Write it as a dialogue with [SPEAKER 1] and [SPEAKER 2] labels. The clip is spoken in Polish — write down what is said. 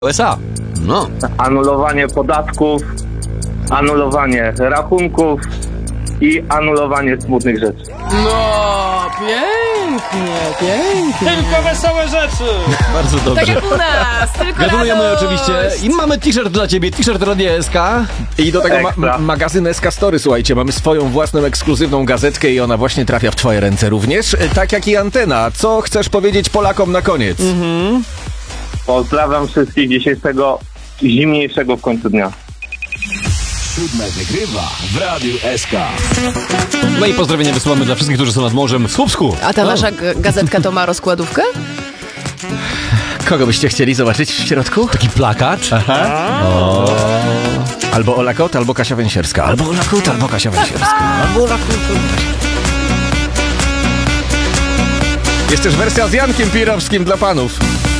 [SPEAKER 1] USA.
[SPEAKER 2] No.
[SPEAKER 3] Anulowanie podatków, anulowanie rachunków i anulowanie smutnych rzeczy.
[SPEAKER 4] No, pięknie, pięknie.
[SPEAKER 5] Tylko wesołe rzeczy!
[SPEAKER 1] Bardzo dobrze.
[SPEAKER 4] Tak jak u nas, tylko
[SPEAKER 1] Gratulujemy
[SPEAKER 4] radość.
[SPEAKER 1] oczywiście. I mamy t-shirt dla ciebie, t-shirt Radia SK.
[SPEAKER 2] I do tego
[SPEAKER 3] Ekstra.
[SPEAKER 2] magazyn SK Story, słuchajcie, mamy swoją własną ekskluzywną gazetkę i ona właśnie trafia w twoje ręce również, tak jak i antena. Co chcesz powiedzieć Polakom na koniec?
[SPEAKER 3] Pozdrawiam wszystkich dzisiejszego zimniejszego w końcu dnia.
[SPEAKER 6] Siódme wygrywa w Radiu SK.
[SPEAKER 1] No i pozdrowienia wysyłamy dla wszystkich, którzy są nad morzem w Słupsku.
[SPEAKER 4] A ta nasza gazetka to ma rozkładówkę?
[SPEAKER 2] Kogo byście chcieli zobaczyć w środku?
[SPEAKER 1] Taki plakat.
[SPEAKER 2] Albo Ola Kot, albo Kasia Węsierska. Albo Ola Kot, albo Kasia Węsierska. Albo Ola Kot. Jest też wersja z Jankiem Pirowskim dla panów.